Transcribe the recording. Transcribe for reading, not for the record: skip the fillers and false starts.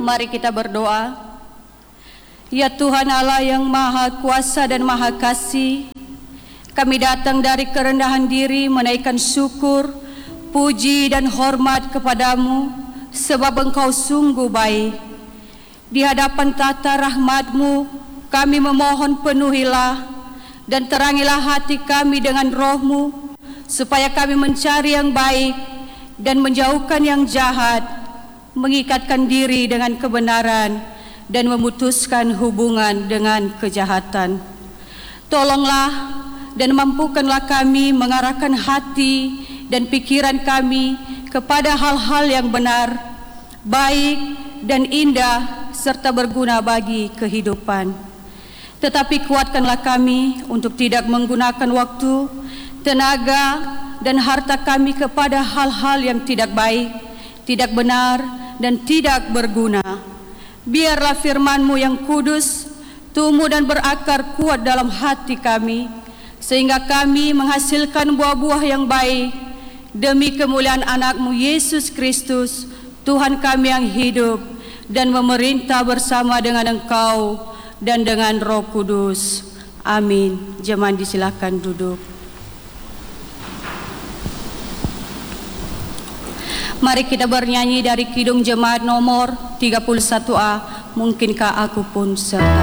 Mari kita berdoa. Ya Tuhan Allah yang Maha Kuasa dan Maha Kasih, kami datang dari kerendahan diri menaikkan syukur, puji dan hormat kepadamu, sebab Engkau sungguh baik. Di hadapan tata rahmat-Mu, kami memohon penuhilah dan terangilah hati kami dengan roh-Mu, supaya kami mencari yang baik dan menjauhkan yang jahat, mengikatkan diri dengan kebenaran, dan memutuskan hubungan dengan kejahatan. Tolonglah dan mampukanlah kami mengarahkan hati dan pikiran kami kepada hal-hal yang benar, baik dan indah, serta berguna bagi kehidupan. Tetapi kuatkanlah kami untuk tidak menggunakan waktu, tenaga, dan harta kami kepada hal-hal yang tidak baik, tidak benar, dan tidak berguna. Biarlah firman-Mu yang kudus tumbuh dan berakar kuat dalam hati kami, sehingga kami menghasilkan buah-buah yang baik demi kemuliaan anak-Mu Yesus Kristus, Tuhan kami yang hidup dan memerintah bersama dengan Engkau dan dengan Roh Kudus. Amin. Jemaat disilakan duduk. Mari kita bernyanyi dari Kidung Jemaat nomor 31A, Mungkinkah Aku Pun Serta.